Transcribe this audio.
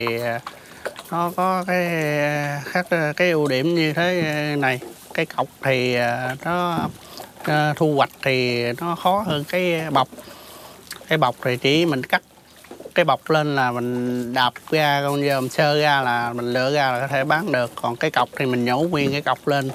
nó có cái khác, cái ưu điểm như thế này. Cái cọc thì nó thu hoạch thì nó khó hơn cái bọc. Cái bọc thì chỉ mình cắt cái bọc lên là mình đạp ra con dòm sơ ra là mình lựa ra là có thể bán được. Còn cái cọc thì mình nhổ nguyên cái cọc lên